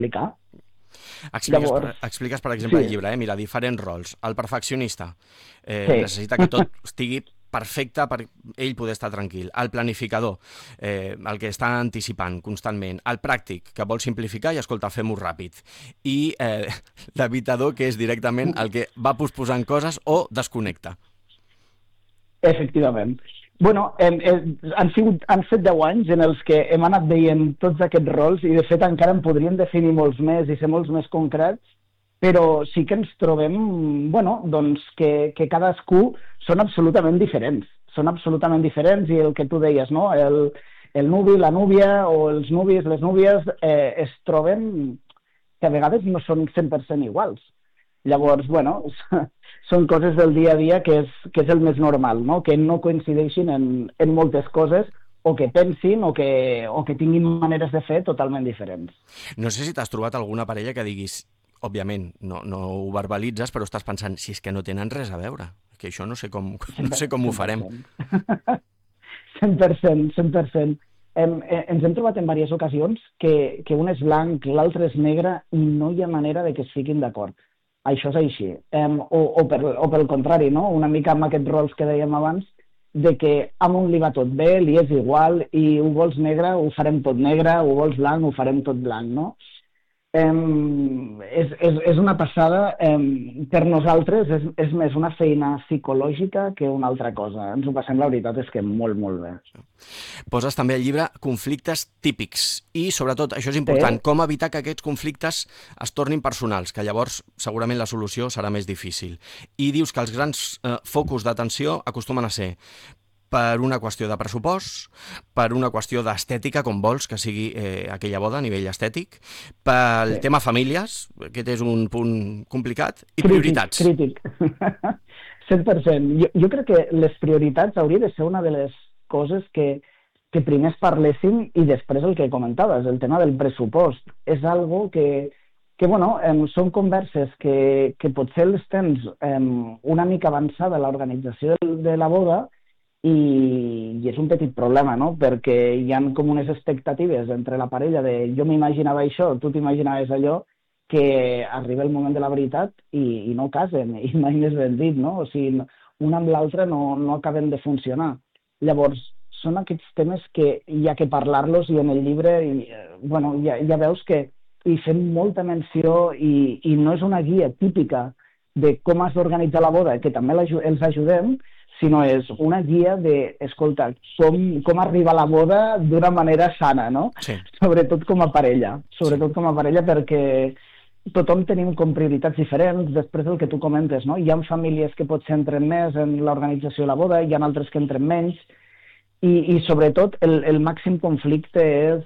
explicar. Llavors, Expliques, per exemple, sí, al llibre, mira, diferents rols. El perfeccionista sí, necessita que tot estigui perfecte per ell poder estar tranquil. El planificador, el que està anticipant constantment. El pràctic, que vol simplificar i, escolta, fem-ho ràpid. I l'evitador, que és directament el que va posposant coses o desconnecta. efectivament. Bueno, han set 10 anys en els que hem anat veient tots aquests rols i de fet encara en podríem definir molts més i ser molts més concrets, però sí que ens trobem, bueno, doncs que cadascú són absolutament diferents. Són absolutament diferents i el que tu deies, no? El nuvi, la núvia o els nuvis, les núvies es troben que a vegades no són 100% iguals. Llavors, bueno, són coses del dia a dia que és el més normal, no? Que no coincideixin en moltes coses o que pensin o que tinguin maneres de fer totalment diferents. No sé si t'has trobat alguna parella que diguis, òbviament, no ho verbalitzes, però estàs pensant, si és que no tenen res a veure, que això no sé com, no 100%. sé com ho farem. 100%, 100%. Ens hem trobat en diverses ocasions que un és blanc, l'altre és negre i no hi ha manera de que es fiquin d'acord. Això és així. O pel contrari, no? Una mica amb aquests rols que dèiem abans, de que a un li va tot bé, li és igual, i ho vols negre, ho farem tot negre, ho vols blanc, ho farem tot blanc, no? És una passada. Per nosaltres és més una feina psicològica que una altra cosa. Ens ho passem, la veritat és que molt, molt bé. Poses també al llibre conflictes típics i, sobretot, això és Sí, important, com evitar que aquests conflictes es tornin personals, que llavors segurament la solució serà més difícil. I dius que els grans focus d'atenció acostumen a ser per una qüestió de pressupost, per una qüestió d'estètica, com vols que sigui aquella boda a nivell estètic, pel sí. tema famílies, aquest és un punt complicat, i Crític, prioritats. crític. 100%. Jo crec que les prioritats hauria de ser una de les coses que primer es parlessin i després el que comentaves, el tema del pressupost. És algo bueno, són converses que potser les tens una mica avançada a l'organització de la boda i és un petit problema, no? Perquè hi ha com unes expectatives entre la parella de jo m'imaginava això, tu t'imaginaves allò, que arriba el moment de la veritat i no casen, i mai més ben dit, no? O sigui, un amb l'altre no acaben de funcionar. Llavors, són aquests temes que hi ha que parlar-los i en el llibre bueno, ja veus que hi fem molta menció i no és una guia típica de com has d'organitzar la boda, que també els ajudem, sinó és una guia de, escolta, com arribar a la boda d'una manera sana, no? Sí. Sobretot com a parella, perquè tothom tenim com prioritats diferents. Després del que tu comentes, no? Hi ha famílies que potser entren més en l'organització de la boda, hi ha altres que entren menys, i sobretot el màxim conflicte és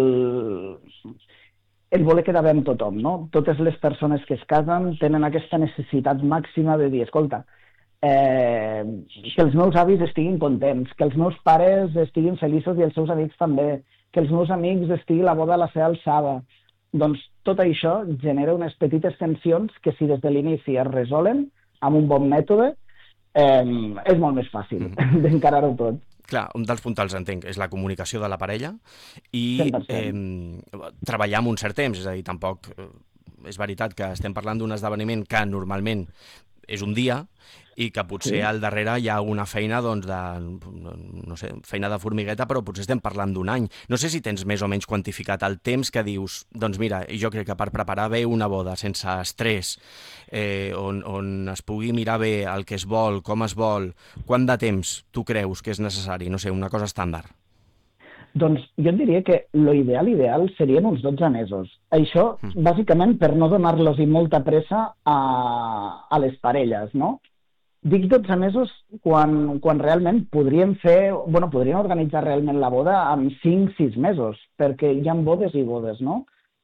el voler quedar bé amb tothom, no? Totes les persones que es casen tenen aquesta necessitat màxima de dir, escolta, que els meus avis estiguin contents, que els meus pares estiguin feliços i els seus amics també, que els meus amics estigui la boda a la seva alçada. Doncs tot això genera unes petites tensions que si des de l'inici es resolen amb un bon mètode, és molt més fàcil d'encarar-ho tot. Clar, un dels puntals, entenc, és la comunicació de la parella i 100%. treballar amb un cert temps, és a dir, tampoc és veritat que estem parlant d'un esdeveniment que normalment és un dia i que potser al darrere hi ha una feina doncs, no sé, feina de formigueta, però potser estem parlant d'un any. No sé si tens més o menys quantificat el temps que dius, doncs mira, jo crec que per preparar bé una boda sense estrès, on es pugui mirar bé el que es vol, com es vol, quant de temps tu creus que és necessari? No sé, una cosa estàndard. Doncs jo et diria que l'ideal serien uns 12 mesos. Això, bàsicament, per no donar-los molta pressa a les parelles, no? Dic 12 mesos quan realment podrien organitzar realment la boda en 5-6 mesos, perquè hi ha bodes i bodes, no?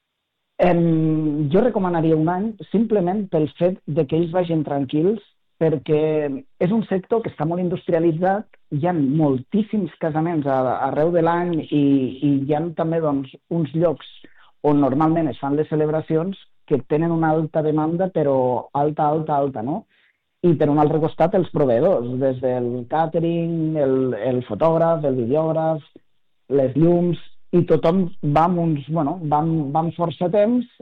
Jo recomanaria un any simplement pel fet de que ells vagin tranquils, perquè és un sector que està molt industrialitzat, hi ha moltíssims casaments arreu de l'any i hi ha també doncs, uns llocs on normalment es fan les celebracions que tenen una alta demanda, però alta, no? I per un altre costat els proveïdors, des del càtering, el fotògraf, el videògraf, les llums, i tothom va amb uns, bueno, va amb força temps